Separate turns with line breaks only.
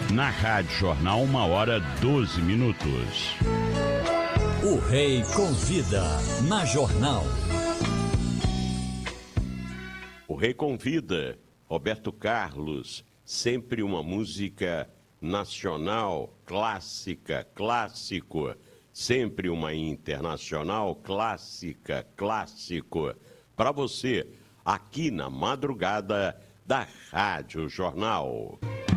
Na Rádio Jornal, 1h12.
O Rei Convida, na Jornal.
O Rei Convida, Roberto Carlos, sempre uma música nacional, clássica, clássico. Sempre uma internacional, clássica, clássico. Para você, aqui na madrugada da Rádio Jornal.